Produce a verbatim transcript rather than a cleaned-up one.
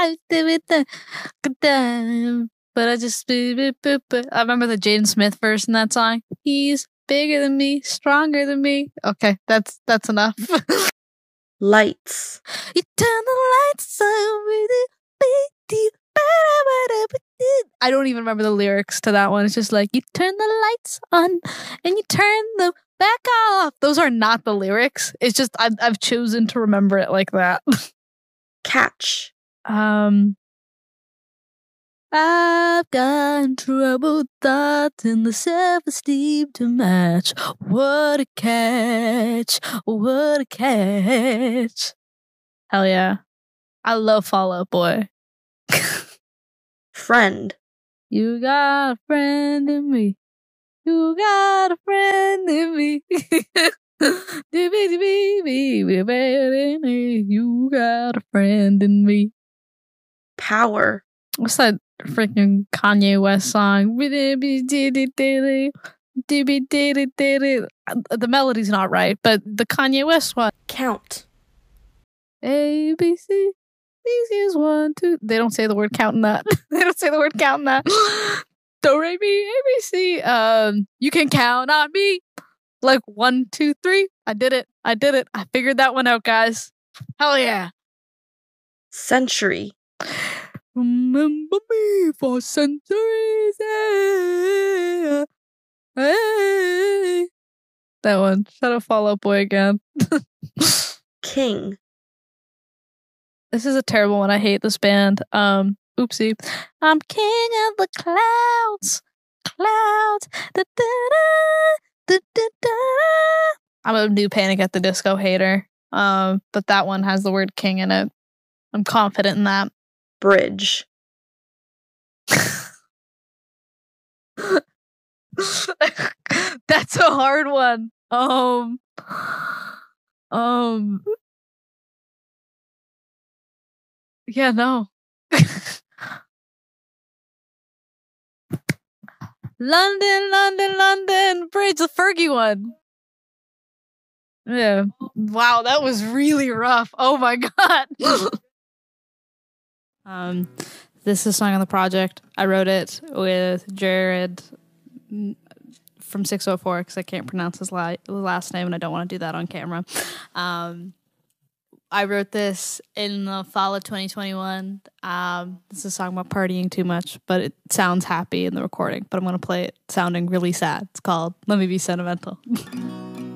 But I just, I remember the Jaden Smith verse in that song. He's bigger than me, stronger than me. Okay, that's that's enough. Lights. You turn the lights on with it. I don't even remember the lyrics to that one. It's just like, you turn the lights on and you turn them back off. Those are not the lyrics. It's just I've, I've chosen to remember it like that. Catch. Um, I've got troubled thoughts and the self-esteem to match. What a catch. What a catch. Hell yeah. I love Fall Out Boy. Friend. You got a friend in me. You got a friend in me. You got a friend in me. Power. What's that freaking Kanye West song? The melody's not right, but the Kanye West one. Count. A, B, C. This is one, two. They don't say the word count in that. They don't say the word count in that. Do, re, mi, A, B, C. Um, you can count on me. Like one, two, three. I did it. I did it. I figured that one out, guys. Hell yeah. Century. Remember me for centuries. Hey, hey. That one. Shut up, Fall Out Boy again. King. This is a terrible one. I hate this band. Um, oopsie. I'm king of the clouds. Clouds. Da, da, da, da, da, da. I'm a new Panic at the Disco hater. Um, but that one has the word king in it. I'm confident in that. Bridge. That's a hard one. Um, um, yeah, no. London, London, London Bridge, the Fergie one. Yeah. Wow, that was really rough. Oh my god. um, this is a song on the project. I wrote it with Jared from six oh four because I can't pronounce his la- last name and I don't want to do that on camera. Um, I wrote this in the fall of twenty twenty-one. Um, this is a song about partying too much, but it sounds happy in the recording. But I'm going to play it sounding really sad. It's called Let Me Be Sentimental.